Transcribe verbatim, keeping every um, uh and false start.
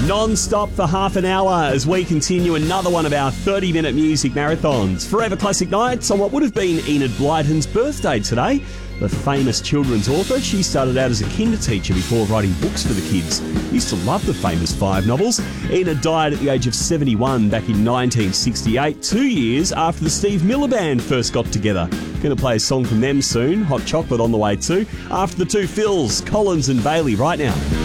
Non-stop for half an hour as we continue another one of our thirty-minute music marathons. Forever Classic Nights on what would have been Enid Blyton's birthday today. The famous children's author, she started out as a kinder teacher before writing books for the kids. Used to love the famous Five novels. Enid died at the age of seventy-one back in nineteen sixty-eight, two years after the Steve Miller Band first got together. Going to play a song from them soon, Hot Chocolate on the way too, after the two Phils, Collins and Bailey right now.